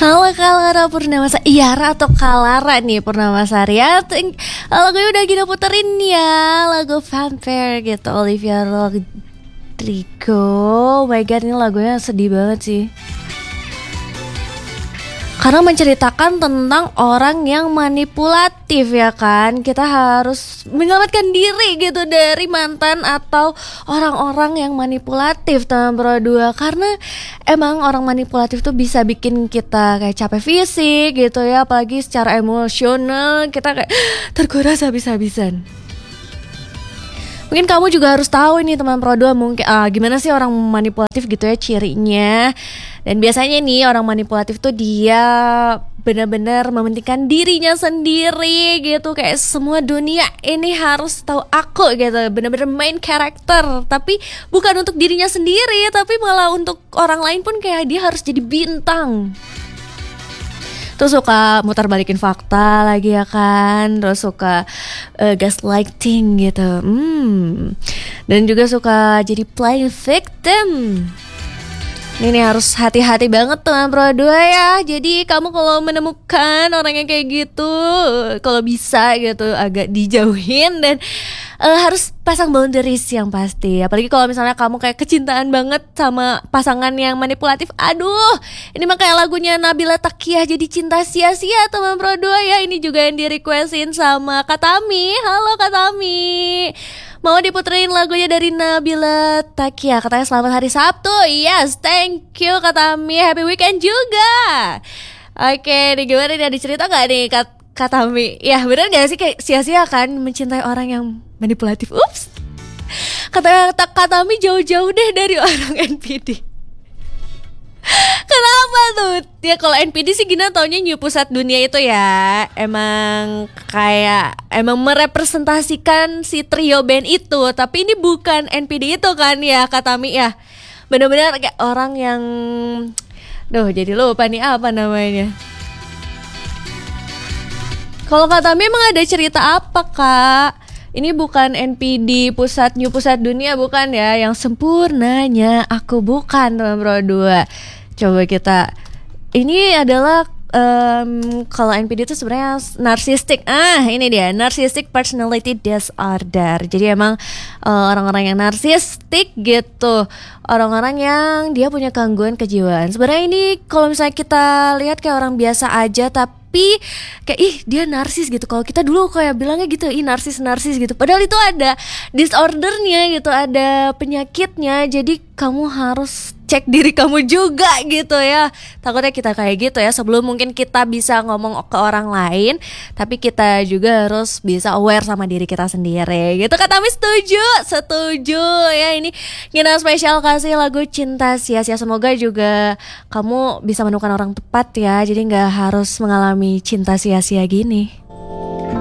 Halo Kalara Purnamasari, Iara atau Kalara nih Purnamasari ya. Lagunya udah kita puterin ya, lagu Vampire gitu, Olivia Rodrigo. Oh my god, ini lagunya sedih banget sih. Karena menceritakan tentang orang yang manipulatif ya kan. Kita harus menyelamatkan diri gitu dari mantan atau orang-orang yang manipulatif teman Pro 2. Karena emang orang manipulatif tuh bisa bikin kita kayak capek fisik gitu ya. Apalagi secara emosional kita kayak terkuras habis-habisan. Mungkin kamu juga harus tahu ini teman Pro 2 mungkin gimana sih orang manipulatif gitu ya cirinya. Dan biasanya nih orang manipulatif tuh dia benar-benar mementingkan dirinya sendiri gitu. Kayak semua dunia ini harus tahu aku gitu. Benar-benar main karakter. Tapi bukan untuk dirinya sendiri, tapi malah untuk orang lain pun kayak dia harus jadi bintang. Terus suka mutar balikin fakta lagi ya kan. Terus suka gaslighting gitu. Dan juga suka jadi playing victim. Ini harus hati-hati banget teman Pro 2 ya. Jadi kamu kalau menemukan orang yang kayak gitu, kalau bisa gitu agak dijauhin. Dan harus pasang boundaries yang pasti. Apalagi kalau misalnya kamu kayak kecintaan banget sama pasangan yang manipulatif. Aduh, ini mah kayak lagunya Nabila Takiah, jadi cinta sia-sia teman Pro 2 ya. Ini juga yang di requestin sama Katami. Halo Katami, mau diputerin lagunya dari Nabila Takiah. Katanya selamat hari Sabtu. Yes, thank you Katami. Happy weekend juga. Oke, nih gimana nih, ada cerita gak nih Katami? Ya bener gak sih kayak sia-sia kan mencintai orang yang manipulatif? Ups. Katanya Katami jauh-jauh deh dari orang NPD. Kenapa tuh? Ya kalau NPD sih Gina taunya New Pusat Dunia itu ya. Emang merepresentasikan si trio band itu. Tapi ini bukan NPD itu kan ya Katami ya. Benar-benar kayak orang yang jadi lupa nih apa namanya. Kalau Katami emang ada cerita apa kak? Ini bukan NPD New Pusat Dunia bukan ya. Yang sempurnanya aku bukan teman Pro 2. Coba kita, ini adalah kalau NPD itu sebenarnya narsistik. Ini dia, narcissistic personality disorder. Jadi emang orang-orang yang narsistik gitu, orang-orang yang dia punya gangguan kejiwaan. Sebenarnya ini kalau misalnya kita lihat kayak orang biasa aja, tapi kayak dia narsis gitu. Kalau kita dulu kayak bilangnya gitu, narsis gitu. Padahal itu ada disordernya gitu, ada penyakitnya. Jadi kamu harus cek diri kamu juga gitu ya. Takutnya kita kayak gitu ya. Sebelum mungkin kita bisa ngomong ke orang lain, tapi kita juga harus bisa aware sama diri kita sendiri gitu. Katami setuju ya. Ini Gina spesial kasih lagu Cinta Sia-Sia. Semoga juga kamu bisa menemukan orang tepat ya. Jadi gak harus mengalami cinta sia-sia gini.